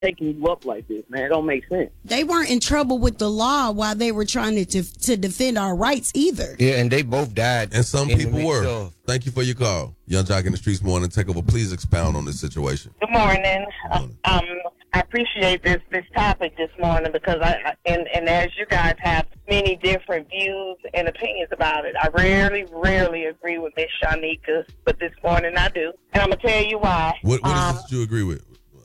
taking you up like this, man. It don't make sense. They weren't in trouble with the law while they were trying to defend our rights either. Yeah, and they both died. And some people were. Thank you for your call. Young Jock in the Streets Morning Takeover. Please expound on this situation. Good morning. I appreciate this topic this morning because and as you guys have many different views and opinions about it, I rarely agree with Miss Shanika, but this morning I do. And I'm going to tell you why. What is this that you agree with?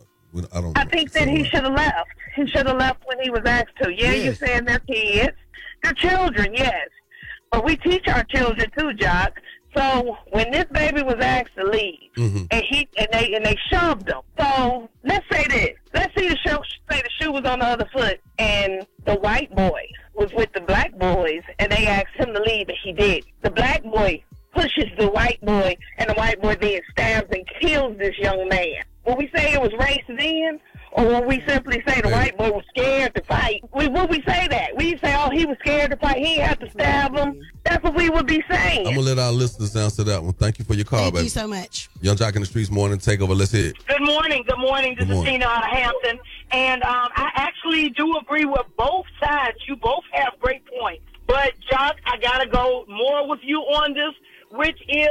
I think that he should have left. He should have left when he was asked to. Yeah, yes. You're saying they're kids. They're children, yes. But we teach our children too, Jock. So when this baby was asked to leave, and they shoved him. So let's say this. Let's say the shoe was on the other foot, and the white boy was with the black boys, and they asked him to leave, and he did. The black boy pushes the white boy, and the white boy then stabs and kills this young man. Will we say it was race then? Or will we simply say the white boy was scared to fight? Will we say that? We say, oh, he was scared to fight. He didn't have to stab him. That's what we would be saying. I'm going to let our listeners answer that one. Thank you for your call, baby. Thank you so much. Young Jock in the Streets Morning Takeover. Let's hear it. Good morning. This is Tina out of Hampton. And I actually do agree with both sides. You both have great points. But, Jock, I got to go more with you on this, which is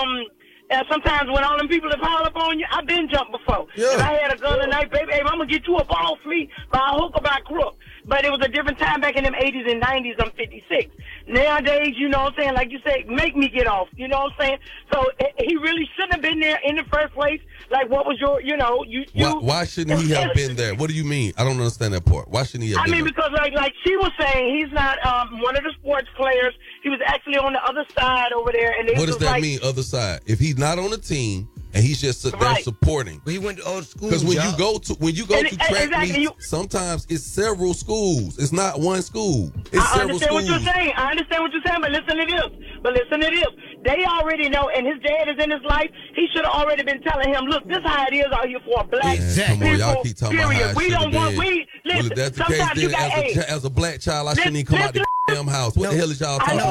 sometimes when all them people that pile up on you, I've been jumped before. Yeah. If I had a gun tonight, baby, I'm going to get you a ball free by a hook or by a crook. But it was a different time back in them 80s and 90s. I'm 56. Nowadays, you know what I'm saying, like you say, make me get off. You know what I'm saying? So he really shouldn't have been there in the first place. Like, what was your, Why shouldn't he have been there? What do you mean? I don't understand that part. Why shouldn't he have been there? Because like she was saying, he's not one of the sports players. He was actually on the other side over there. And what does that mean, other side? If he's not on the team and he's just there supporting. He went to old school. Because when you go to track meets, sometimes it's several schools. It's not one school. It's several schools. I understand what you're saying, but listen to this. They already know, and his dad is in his life. He should have already been telling him, look, this is how it is out here for a black Come on, y'all keep talking about how we don't want, well, if that's the case, then as a black child, I shouldn't even come out the damn house. What the hell is y'all talking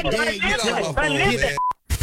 about?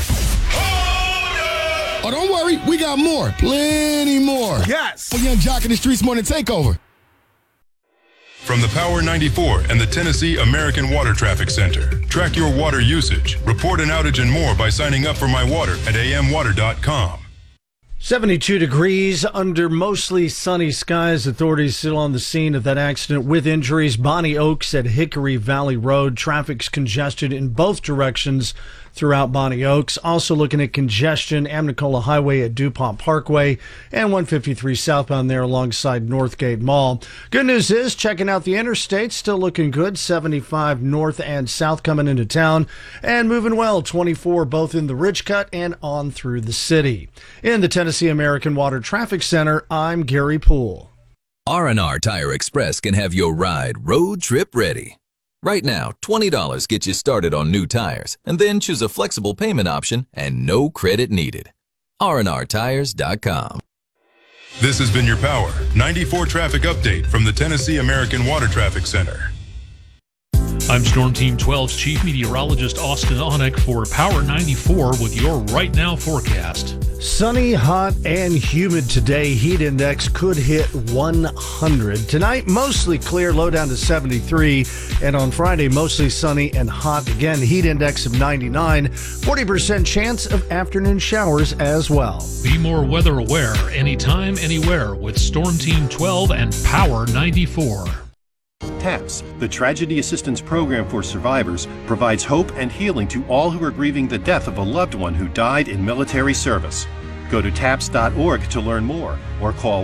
Oh, don't worry. We got more. Plenty more. Yes. For Young Jock in the Streets Morning Takeover. From the Power 94 and the Tennessee American Water Traffic Center. Track your water usage, report an outage and more by signing up for My Water at amwater.com. 72 degrees under mostly sunny skies. Authorities still on the scene of that accident with injuries. Bonnie Oaks at Hickory Valley Road. Traffic's congested in both directions throughout Bonnie Oaks. Also looking at congestion, Amnicola Highway at DuPont Parkway and 153 southbound there alongside Northgate Mall. Good news is, checking out the interstate, still looking good. 75 north and south coming into town and moving well. 24 both in the Ridgecut and on through the city. In the Tennessee American Water Traffic Center, I'm Gary Poole. R&R Tire Express can have your ride road trip ready. Right now, $20 gets you started on new tires, and then choose a flexible payment option and no credit needed. rnrtires.com. This has been your Power 94 traffic update from the Tennessee American Water Traffic Center. I'm Storm Team 12's Chief Meteorologist Austin Onek for Power 94 with your Right Now forecast. Sunny, hot, and humid today. Heat index could hit 100. Tonight, mostly clear, low down to 73. And on Friday, mostly sunny and hot. Again, heat index of 99. 40% chance of afternoon showers as well. Be more weather aware anytime, anywhere with Storm Team 12 and Power 94. TAPS, the Tragedy Assistance Program for Survivors, provides hope and healing to all who are grieving the death of a loved one who died in military service. Go to TAPS.org to learn more or call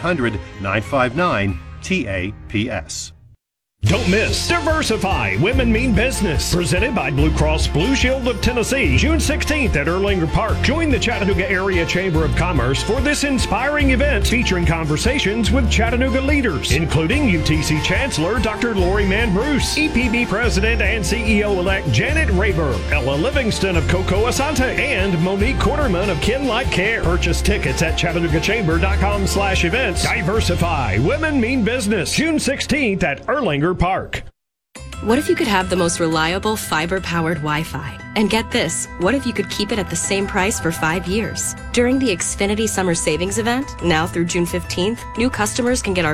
1-800-959-TAPS. Don't miss Diversify Women Mean Business, presented by Blue Cross Blue Shield of Tennessee, June 16th at Erlanger Park. Join the Chattanooga Area Chamber of Commerce for this inspiring event featuring conversations with Chattanooga leaders, including UTC Chancellor Dr. Lori Mann Bruce, EPB President and CEO-elect Janet Rayburn, Ella Livingston of Coco Asante, and Monique Cornerman of Ken Light Care. Purchase tickets at ChattanoogaChamber.com/events. Diversify Women Mean Business, June 16th at Erlanger Park. What if you could have the most reliable fiber-powered Wi-Fi? And get this, what if you could keep it at the same price for 5 years? During the Xfinity Summer Savings Event, now through June 15th, new customers can get our